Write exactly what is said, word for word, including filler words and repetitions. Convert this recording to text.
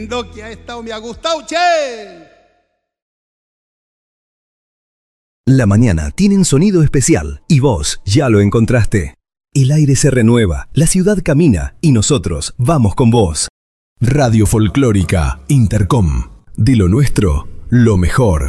Lo que ha estado me ha gustado, che. La mañana tiene un sonido especial y vos ya lo encontraste. El aire se renueva, la ciudad camina y nosotros vamos con vos. Radio Folclórica Intercom. De lo nuestro, lo mejor.